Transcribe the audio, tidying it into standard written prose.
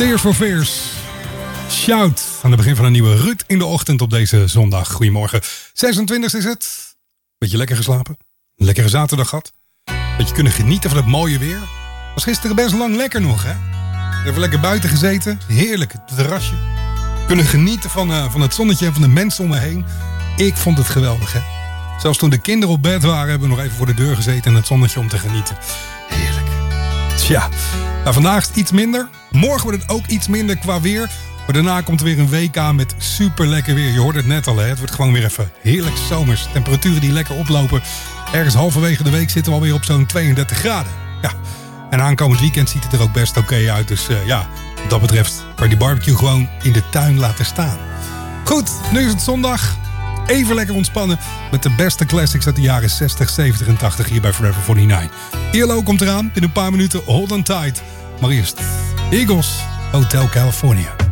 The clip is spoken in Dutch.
Tears for Fears. Shout aan het begin van een nieuwe Ruud in de ochtend op deze zondag. Goedemorgen. 26 is het. Beetje lekker geslapen. Een lekkere zaterdag gehad. Beetje kunnen genieten van het mooie weer. Was gisteren best lang lekker nog, hè? Even lekker buiten gezeten. Heerlijk, het terrasje. Kunnen genieten van het zonnetje en van de mensen om me heen. Ik vond het geweldig, hè? Zelfs toen de kinderen op bed waren, hebben we nog even voor de deur gezeten en het zonnetje om te genieten. Heerlijk. Tja, nou, vandaag is het iets minder. Morgen wordt het ook iets minder qua weer. Maar daarna komt er weer een week aan met super lekker weer. Je hoort het net al, hè? Het wordt gewoon weer even heerlijk zomers. Temperaturen die lekker oplopen. Ergens halverwege de week zitten we alweer op zo'n 32 graden. Ja. En aankomend weekend ziet het er ook best oké uit. Dus ja, wat dat betreft kan je die barbecue gewoon in de tuin laten staan. Goed, nu is het zondag. Even lekker ontspannen met de beste classics uit de jaren 60, 70 en 80 hier bij Forever 49. ILO komt eraan, binnen een paar minuten Hold on Tight. Maar eerst Eagles, Hotel California.